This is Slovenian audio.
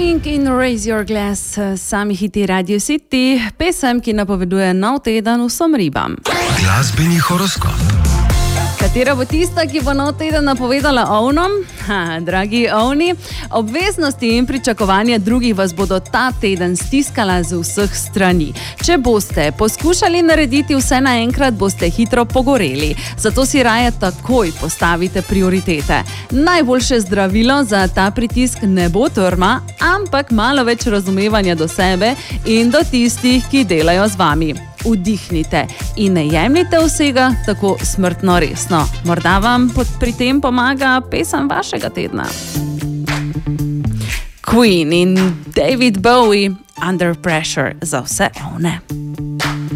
Pink in Raise Your Glass, sami hiti Radio City, pesem, ki napoveduje nov teden vsem ribam. Glasbeni horoskop. Katera bo tista, ki bo nov teden napovedala ovnom? Dragi ovni, obveznosti in pričakovanja drugih vas bodo ta teden stiskala z vseh strani. Če boste poskušali narediti vse naenkrat, boste hitro pogoreli. Zato si raje takoj postavite prioritete. Najboljše zdravilo za ta pritisk ne bo trma, ampak malo več razumevanja do sebe in do tistih, ki delajo z vami. Vdihnite in ne jemljite vsega tako smrtno resno. Morda vam pri tem pomaga pesem vašega tedna. Queen in David Bowie, Under Pressure za vse ovne.